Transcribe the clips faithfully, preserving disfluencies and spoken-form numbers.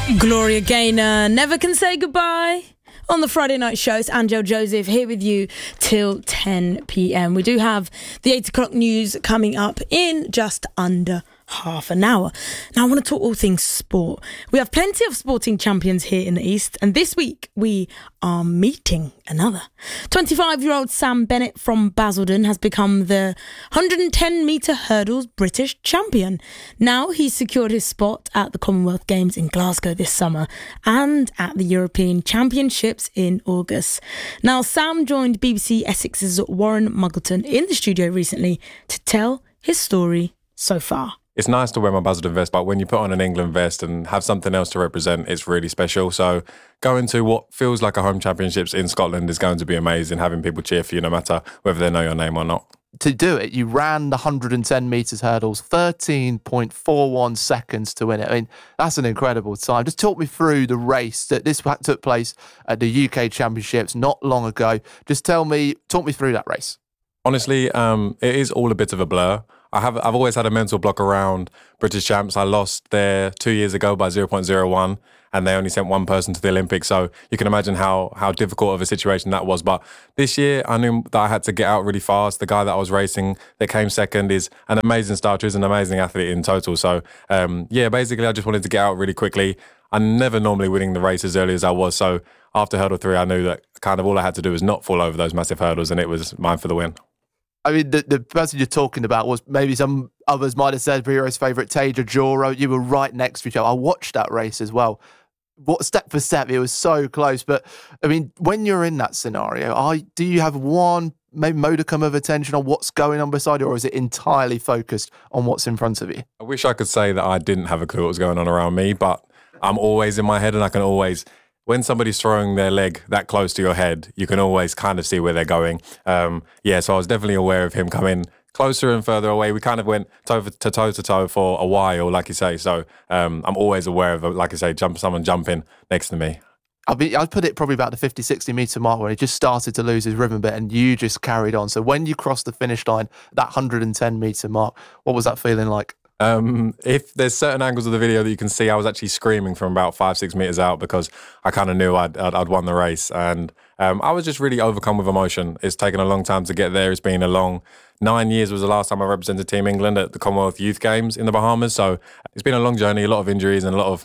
Gloria Gaynor, Never Can Say Goodbye. On the Friday night show, it's Angel Joseph here with you till ten p.m. We do have the eight o'clock news coming up in just under half an hour. Now, I want to talk all things sport. We have plenty of sporting champions here in the East, and this week we are meeting another. twenty-five-year-old Sam Bennett from Basildon has become the one hundred ten metre hurdles British champion. Now he's secured his spot at the Commonwealth Games in Glasgow this summer and at the European Championships in August. Now, Sam joined B B C Essex's Warren Muggleton in the studio recently to tell his story so far. It's nice to wear my Basildon vest, but when you put on an England vest and have something else to represent, it's really special. So going to what feels like a home championships in Scotland is going to be amazing, having people cheer for you no matter whether they know your name or not. To do it, you ran the one hundred ten metres hurdles, thirteen point four one seconds to win it. I mean, that's an incredible time. Just talk me through the race that this took place at the U K Championships not long ago. Just tell me, talk me through that race. Honestly, um, it is all a bit of a blur. I have, I've always had a mental block around British champs. I lost there two years ago by zero point zero one, and they only sent one person to the Olympics. So you can imagine how how difficult of a situation that was. But this year, I knew that I had to get out really fast. The guy that I was racing that came second is an amazing starter, is an amazing athlete in total. So um, yeah, basically, I just wanted to get out really quickly. I'm never normally winning the race as early as I was. So after hurdle three, I knew that kind of all I had to do was not fall over those massive hurdles, and it was mine for the win. I mean, the, the person you're talking about was maybe some others might have said Hero's favourite, Taja Joro. You were right next to each other. I watched that race as well. What step for step, it was so close. But, I mean, when you're in that scenario, I, do you have one maybe modicum of attention on what's going on beside you, or is it entirely focused on what's in front of you? I wish I could say that I didn't have a clue what was going on around me, but I'm always in my head, and I can always... When somebody's throwing their leg that close to your head, you can always kind of see where they're going. Um, yeah, so I was definitely aware of him coming closer and further away. We kind of went toe to toe to toe for a while, like you say. So um, I'm always aware of, like I say, jump someone jumping next to me. I mean, I'd put it probably about the fifty, sixty metre mark where he just started to lose his rhythm a bit and you just carried on. So when you crossed the finish line, that one hundred ten metre mark, what was that feeling like? Um, if there's certain angles of the video that you can see, I was actually screaming from about five, six meters out because I kind of knew I'd, I'd, I'd won the race. And um, I was just really overcome with emotion. It's taken a long time to get there. It's been a long nine years was the last time I represented Team England at the Commonwealth Youth Games in the Bahamas. So it's been a long journey, a lot of injuries and a lot of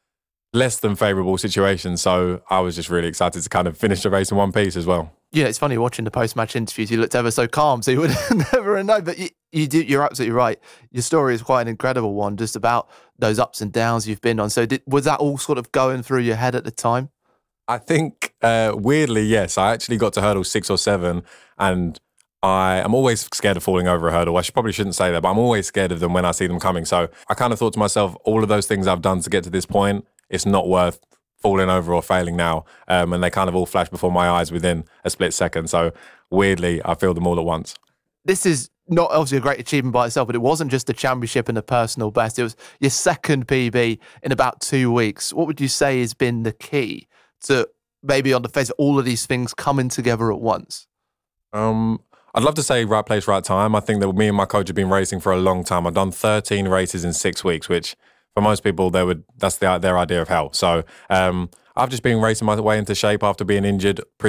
less than favourable situations. So I was just really excited to kind of finish the race in one piece as well. Yeah, it's funny watching the post-match interviews. You looked ever so calm, so you would never know. But you, you do, you're absolutely right. Your story is quite an incredible one, just about those ups and downs you've been on. So did, was that all sort of going through your head at the time? I think, uh, weirdly, yes. I actually got to hurdle six or seven, and I am always scared of falling over a hurdle. I should, probably shouldn't say that, but I'm always scared of them when I see them coming. So I kind of thought to myself, all of those things I've done to get to this point, it's not worth falling over or failing now. Um, and they kind of all flashed before my eyes within a split second. So weirdly, I feel them all at once. This is not obviously a great achievement by itself, but it wasn't just a championship and a personal best. It was your second P B in about two weeks. What would you say has been the key to maybe on the face of all of these things coming together at once? Um, I'd love to say right place, right time. I think that me and my coach have been racing for a long time. I've done thirteen races in six weeks, which for most people, they would that's the, their idea of hell. So um, I've just been racing my way into shape after being injured pretty